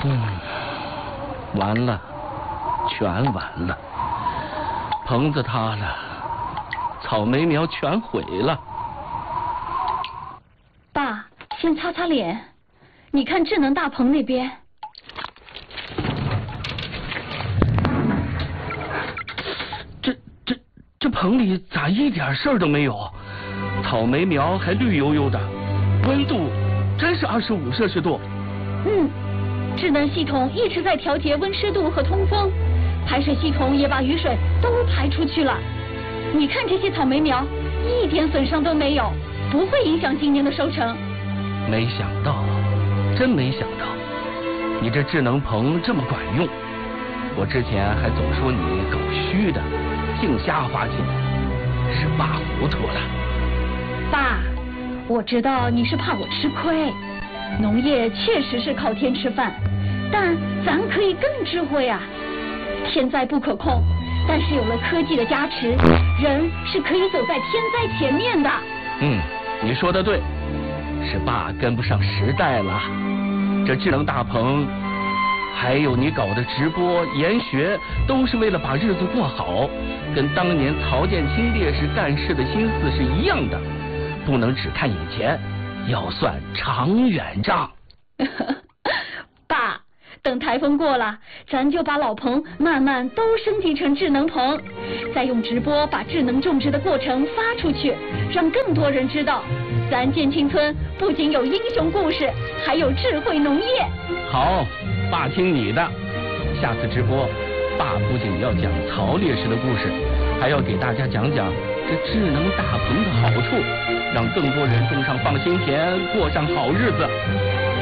完了，全完了。棚子塌了，草莓苗全毁了。 爸，先擦擦脸。你看智能大棚那边。 这棚里咋一点事儿都没有？草莓苗还绿油油的，温度真是25摄氏度。 智能系统一直在调节温湿度和通风，排水系统也把雨水都排出去了。你看这些草莓苗，一点损伤都没有，不会影响今年的收成。 没想到，真没想到，你这智能棚这么管用。我之前还总说你搞虚的，净瞎花钱，是爸糊涂了。 爸，我知道你是怕我吃亏，农业确实是靠天吃饭，但咱可以更智慧啊。天灾不可控，但是有了科技的加持，人是可以走在天灾前面的。 你说的对，是爸跟不上时代了。这智能大棚，还有你搞的直播研学，都是为了把日子过好，跟当年曹建清烈士干事的心思是一样的，不能只看眼前，要算长远账。 爸，等台风过了，咱就把老棚慢慢都升级成智能棚，再用直播把智能种植的过程发出去，让更多人知道，咱建清村不仅有英雄故事，还有智慧农业。 好，爸听你的。下次直播，爸不仅要讲曹烈士的故事，还要给大家讲讲这智能大棚的好处，让更多人种上放心田，过上好日子。